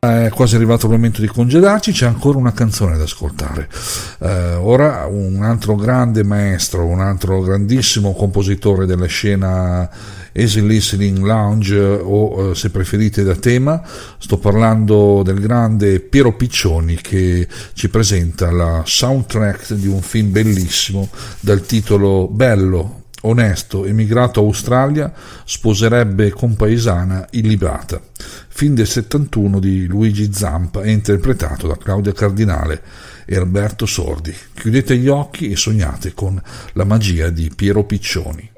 È quasi arrivato il momento di congedarci, c'è ancora una canzone da ascoltare. Ora un altro grande maestro, un altro grandissimo compositore della scena easy listening lounge o se preferite da tema, sto parlando del grande Piero Piccioni, che ci presenta la soundtrack di un film bellissimo dal titolo bello, onesto, emigrato a Australia, sposerebbe compaesana illibata, film del 71 di Luigi Zampa e interpretato da Claudia Cardinale e Alberto Sordi. Chiudete gli occhi e sognate con la magia di Piero Piccioni.